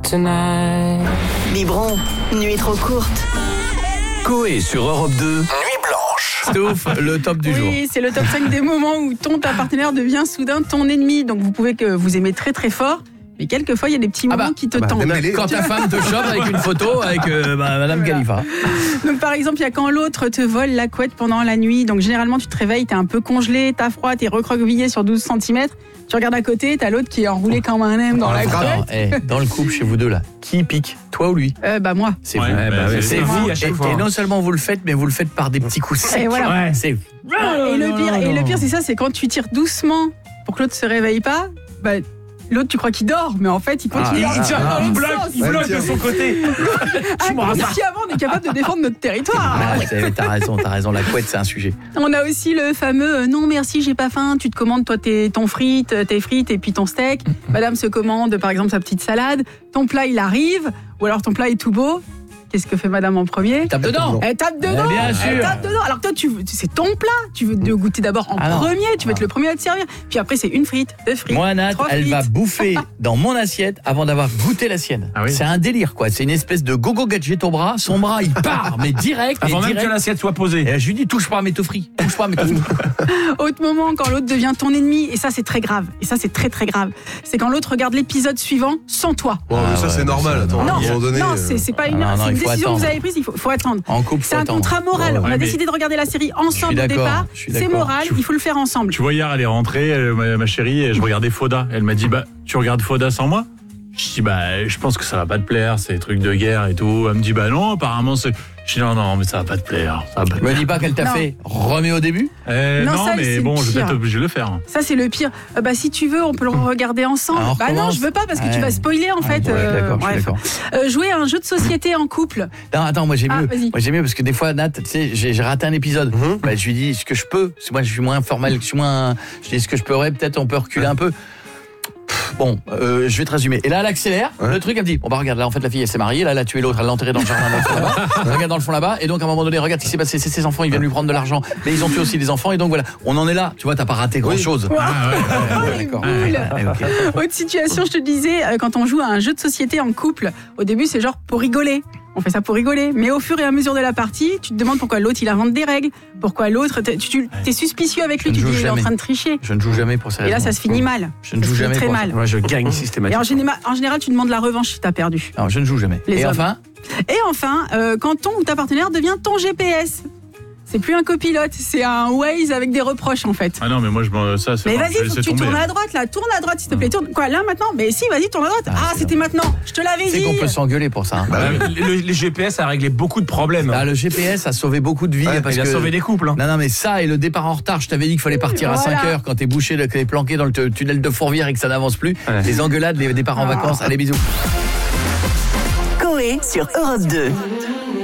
tonight. Biberon, nuit trop courte. Coé sur Europe 2, Nuit Blanche. Stouff, le top du jour. Oui, c'est le top 5 des moments où ta partenaire devient soudain ton ennemi. Donc vous pouvez que vous aimez très très fort, mais quelquefois il y a des petits moments qui te tendent. Quand ta femme te chope avec une photo avec Madame Khalifa. Donc par exemple, il y a quand l'autre te vole la couette pendant la nuit. Donc généralement tu te réveilles, t'es un peu congelé, t'as froid, t'es recroquevillé sur 12 cm. Tu regardes à côté, t'as l'autre qui est enroulé comme un M dans la couette. Dans le couple chez vous deux là, qui pique, toi ou lui? Moi. C'est vous. C'est vous à chaque fois. Et non seulement vous le faites, mais vous le faites par des petits coups secs. Et voilà. C'est Et le pire c'est ça, c'est quand tu tires doucement pour que l'autre se réveille pas. L'autre, tu crois qu'il dort, mais en fait, il continue à il bloque de son côté. Inconsciemment, on est capable de défendre notre territoire. T'as raison, la couette, c'est un sujet. On a aussi le fameux non merci, j'ai pas faim. Tu te commandes toi tes frites et puis ton steak. Madame se commande par exemple sa petite salade. Ton plat il arrive, ou alors ton plat est tout beau. Qu'est-ce que fait madame en premier? Tape dedans. Elle tape dedans. Bien sûr. Elle tape dedans. Alors toi, c'est ton plat. Tu veux te goûter d'abord en premier. Tu veux être le premier à te servir. Puis après, c'est une frite, deux frites. Moi, Nat, elle va bouffer dans mon assiette avant d'avoir goûté la sienne. Ah oui. C'est un délire, quoi. C'est une espèce de gogo gadget au bras. Son bras, il part, mais direct. Avant même que l'assiette soit posée. Et je lui dis, touche pas à mes frites. Autre moment, quand l'autre devient ton ennemi. Et ça, c'est très grave. Et ça, c'est très, très grave. C'est quand l'autre regarde l'épisode suivant sans toi. C'est normal. Attends, non, à un moment donné, c'est pas une décision que vous avez prise. Il faut attendre. En couple, c'est un contrat moral. On a décidé de regarder la série ensemble au départ. C'est moral, il faut le faire ensemble. Tu vois, hier, elle est rentrée, ma chérie, et je regardais Fauda. Elle m'a dit, tu regardes Fauda sans moi? Je dis, je pense que ça va pas te plaire, c'est des trucs de guerre et tout. Elle me dit, non, apparemment, c'est... Je dis, non, mais ça va pas te plaire. Me dis pas qu'elle t'a fait remets au début. Non, mais bon, je vais être obligé de le faire. Ça, c'est le pire. Si tu veux, on peut le regarder ensemble. Non, je veux pas parce que tu vas spoiler en fait. D'accord. Jouer à un jeu de société en couple. Non, attends, moi j'ai mieux. Moi j'ai mieux parce que des fois, Nat, tu sais, j'ai raté un épisode. Je lui dis, est-ce que je peux? Parce que moi, je suis moins formel, je dis, est-ce que je pourrais? Peut-être on peut reculer un peu. Bon, je vais te résumer. Et là, elle accélère. Le truc, elle me dit, regarde, là, en fait, la fille, elle s'est mariée. Là, elle a tué l'autre. Elle l'a enterré dans le jardin. Regarde dans le fond là-bas. Et donc, à un moment donné, regarde ce qui s'est passé. C'est ses enfants, ils viennent lui prendre de l'argent. Mais ils ont tué aussi des enfants. Et donc, voilà, on en est là. Tu vois, t'as pas raté grand-chose. D'accord. Autre situation, je te disais, quand on joue à un jeu de société en couple, au début, c'est genre pour rigoler. On fait ça pour rigoler. Mais au fur et à mesure de la partie, tu te demandes pourquoi l'autre, il invente des règles. Pourquoi l'autre, t'es suspicieux avec lui. Tu te dis, il est en train de tricher. Je ne joue jamais pour ça. Et là, ça se finit mal. Je ne joue jamais très mal. Moi, je gagne systématiquement. Et en général, tu demandes la revanche si t'as perdu. Alors, je ne joue jamais. Et enfin, quand ton ou ta partenaire devient ton GPS. C'est plus un copilote, c'est un Waze avec des reproches en fait. Ah non, mais moi ça c'est. Mais vas-y, faut que tu tournes à droite là, tourne à droite s'il te plaît. Tourne. Quoi là maintenant? Mais si, vas-y, tourne à droite. C'était maintenant. Je te l'avais dit. C'est qu'on peut s'engueuler pour ça. Les GPS a réglé beaucoup de problèmes. Le GPS a sauvé beaucoup de vies parce il a sauvé des couples. Non, mais ça et le départ en retard. Je t'avais dit qu'il fallait partir à 5h quand t'es bouché, que t'es planqué dans le tunnel de Fourvière et que ça n'avance plus. Les engueulades, les départs en vacances. Allez, bisous. Coé sur Europe 2.